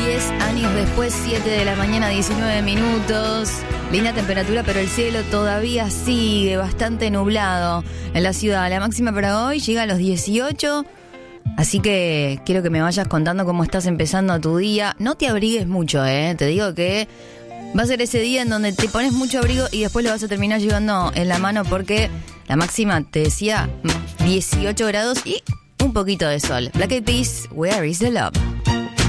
10 años después, 7 de la mañana, 19 minutos. Linda temperatura, pero el cielo todavía sigue bastante nublado en la ciudad. La máxima para hoy llega a los 18. Así que quiero que me vayas contando cómo estás empezando tu día. No te abrigues mucho, te digo que va a ser ese día en donde te pones mucho abrigo y después lo vas a terminar llevando en la mano porque la máxima, te decía, 18 grados y un poquito de sol. Black Eyed Peas, Where is the Love?